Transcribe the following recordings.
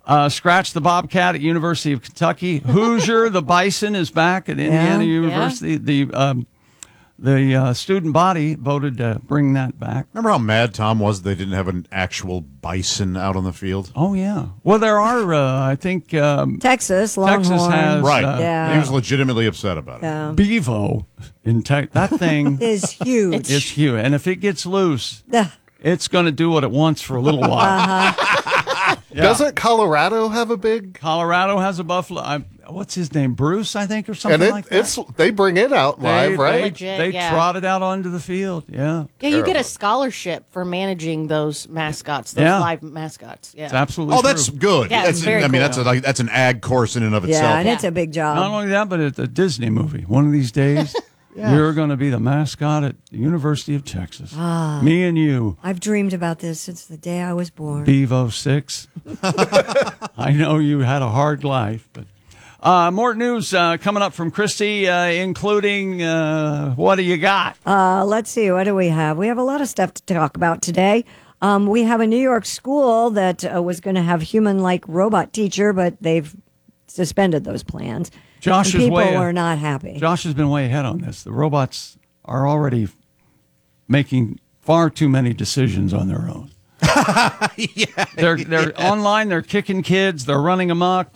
Scratch the Bobcat at University of Kentucky. Hoosier the Bison is back at Indiana University. The student body voted to bring that back. Remember how mad Tom was they didn't have an actual bison out on the field? Oh, yeah. Well, there are, I think... Texas, Longhorn. Texas has... Right. He was legitimately upset about it. Bevo. That thing... is huge. It's huge. And if it gets loose, it's going to do what it wants for a little while. Doesn't Colorado have a big? Colorado has a buffalo. What's his name? Bruce, I think, or something like that. They bring it out live, right? They trot it out onto the field. Yeah. Yeah, you get a scholarship for managing those mascots, those live mascots. Yeah. It's absolutely true. That's good. Yeah, that's very cool. That's an ag course in and of itself. Yeah, and it's a big job. Not only that, but it's a Disney movie. One of these days, you're going to be the mascot at the University of Texas. Me and you. I've dreamed about this since the day I was born. Bevo 6. I know you had a hard life, but more news coming up from Christy, including what do you got? Let's see. What do we have? We have a lot of stuff to talk about today. We have a New York school that was going to have human-like robot teacher, but they've suspended those plans. People are not happy. Josh has been way ahead on this. The robots are already making far too many decisions on their own. They're online. They're kicking kids. They're running amok.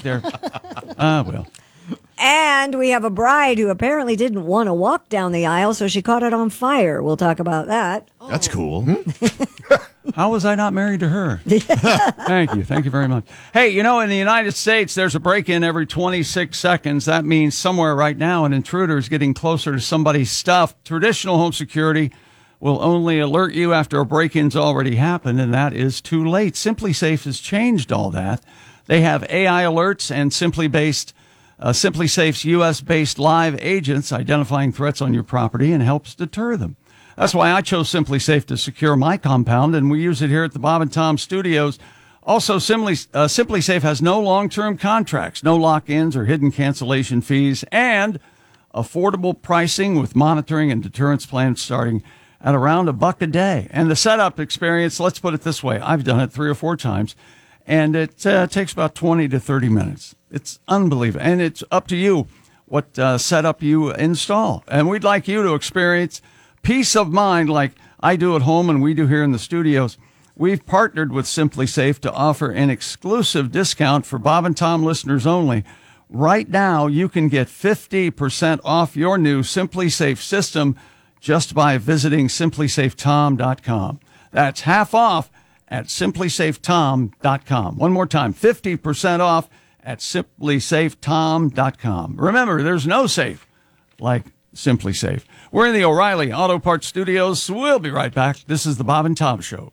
And we have a bride who apparently didn't want to walk down the aisle, so she caught it on fire. We'll talk about that. That's cool. How was I not married to her? Thank you. Thank you very much. Hey, in the United States, there's a break-in every 26 seconds. That means somewhere right now an intruder is getting closer to somebody's stuff. Traditional home security will only alert you after a break-in's already happened, and that is too late. SimpliSafe has changed all that. They have AI alerts and SimpliSafe's U.S.-based live agents identifying threats on your property and helps deter them. That's why I chose SimpliSafe to secure my compound, and we use it here at the Bob and Tom Studios. Also, SimpliSafe has no long-term contracts, no lock-ins or hidden cancellation fees, and affordable pricing with monitoring and deterrence plans starting at around $1 a day. And the setup experience, let's put it this way, I've done it 3 or 4 times, and it takes about 20 to 30 minutes. It's unbelievable. And it's up to you what setup you install. And we'd like you to experience peace of mind like I do at home and we do here in the studios. We've partnered with SimpliSafe to offer an exclusive discount for Bob and Tom listeners only. Right now, you can get 50% off your new SimpliSafe system just by visiting SimpliSafeTom.com. That's half off at SimpliSafeTom.com. One more time, 50% off at SimpliSafeTom.com. Remember, there's no safe like SimpliSafe. We're in the O'Reilly Auto Parts Studios. We'll be right back. This is the Bob and Tom Show.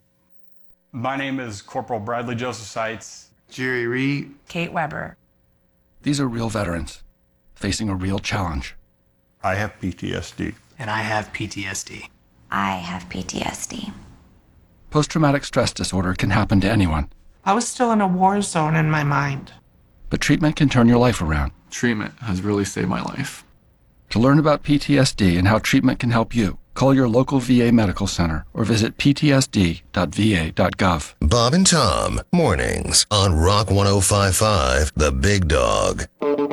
My name is Corporal Bradley Joseph Seitz. Jerry Reed. Kate Weber. These are real veterans facing a real challenge. I have PTSD. And I have PTSD. I have PTSD. Post-traumatic stress disorder can happen to anyone. I was still in a war zone in my mind. But treatment can turn your life around. Treatment has really saved my life. To learn about PTSD and how treatment can help you, call your local VA medical center or visit ptsd.va.gov. Bob and Tom, mornings on Rock 105.5, The Big Dog.